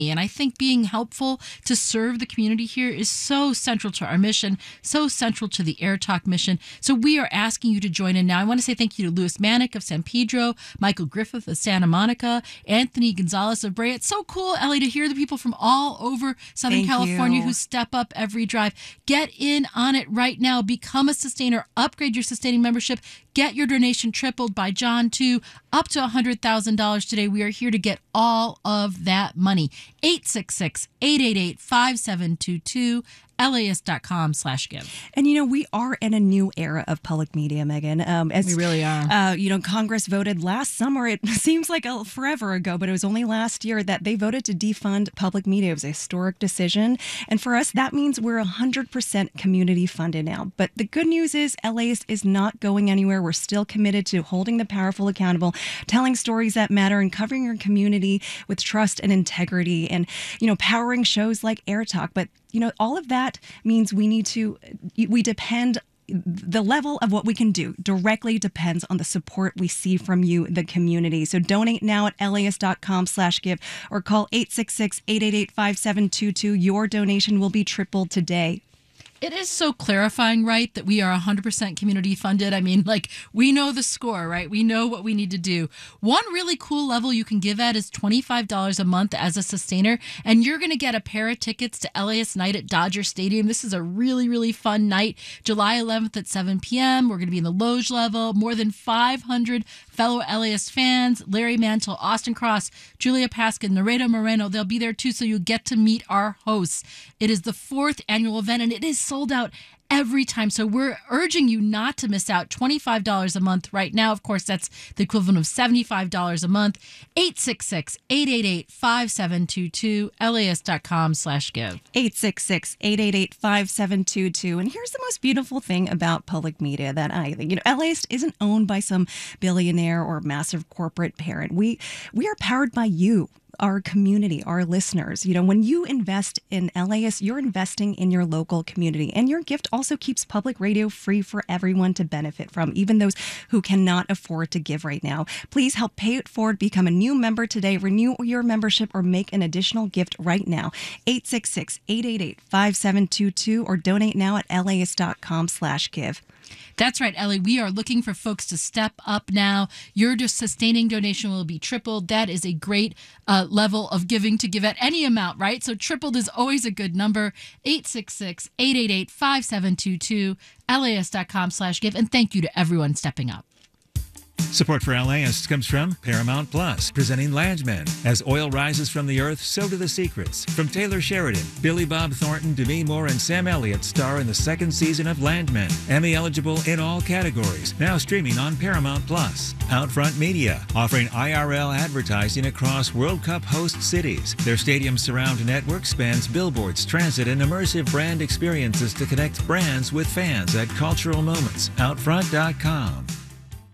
And I think being helpful to serve the community here is so central to our mission, so central to the Air Talk mission. So we are asking you to join in now. I want to say thank you to Louis Manick of San Pedro, Michael Griffith of Santa Monica, Anthony Gonzalez of Brea. It's so cool, Ellie, to hear the people from all over Southern California who step up every drive. Get in on it right now. Become a sustainer. Upgrade your sustaining membership. Get your donation tripled by John to up to $100,000 today. We are here to get all of that money. 866-888-5722. LAist.com/give. And, we are in a new era of public media, Megan. We really are. Congress voted last summer. It seems like forever ago, but it was only last year that they voted to defund public media. It was a historic decision. And for us, that means we're 100% community funded now. But the good news is LAist is not going anywhere. We're still committed to holding the powerful accountable, telling stories that matter, and covering your community with trust and integrity, and, powering shows like Air Talk. But all of that means we depend, the level of what we can do directly depends on the support we see from you, the community. So donate now at LAist.com/give or call 866-888-5722. Your donation will be tripled today. It is so clarifying, right, that we are 100% community funded. I mean, we know the score, right? We know what we need to do. One really cool level you can give at is $25 a month as a sustainer, and you're going to get a pair of tickets to LAist Night at Dodger Stadium. This is a really, really fun night, July 11th at 7 p.m. We're going to be in the Loge level. More than 500 fellow LAist fans, Larry Mantle, Austin Cross, Julia Paskin, Nareda Moreno, they'll be there too, so you'll get to meet our hosts. It is the 4th annual event, and it is sold out every time. So we're urging you not to miss out. $25 a month right now. Of course, that's the equivalent of $75 a month. 866-888-5722. LAist.com/give. 866-888-5722. And here's the most beautiful thing about public media that I think, LAist isn't owned by some billionaire or massive corporate parent. We are powered by you, our community, our listeners. When you invest in LAist, you're investing in your local community. And your gift also keeps public radio free for everyone to benefit from, even those who cannot afford to give right now. Please help pay it forward. Become a new member today. Renew your membership or make an additional gift right now. 866-888-5722 or donate now at LAist.com/give. That's right, Ellie. We are looking for folks to step up now. Your sustaining donation will be tripled. That is a great level of giving to give at any amount, right? So tripled is always a good number. 866-888-5722, LAist.com/give. And thank you to everyone stepping up. Support for LAist comes from Paramount Plus, presenting Landman. As oil rises from the earth, so do the secrets. From Taylor Sheridan, Billy Bob Thornton, Demi Moore, and Sam Elliott star in the 2nd season of Landman. Emmy eligible in all categories. Now streaming on Paramount Plus. Outfront Media, offering IRL advertising across World Cup host cities. Their stadium surround network spans billboards, transit, and immersive brand experiences to connect brands with fans at cultural moments. Outfront.com.